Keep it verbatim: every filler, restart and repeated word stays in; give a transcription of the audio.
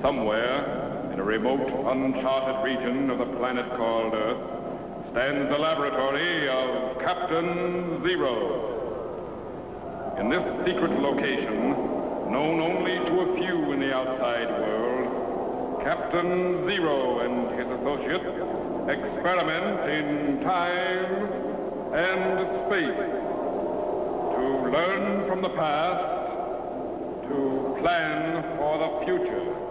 Somewhere in a remote, uncharted region of the planet called Earth stands the laboratory of Captain Zero. In this secret location, known only to a few in the outside world, Captain Zero and his associates experiment in time and space to learn from the past, to plan for the future.